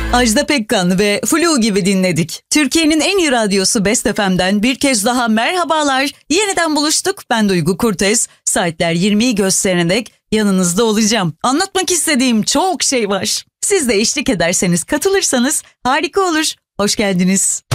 Ajda Pekkan ve Flu gibi dinledik. Türkiye'nin en iyi radyosu Best FM'den bir kez daha merhabalar. Yeniden buluştuk. Ben Duygu Kurtez. Saatler 20'yi gösterene dek yanınızda olacağım. Anlatmak istediğim çok şey var. Siz de eşlik ederseniz, katılırsanız harika olur. Hoş geldiniz.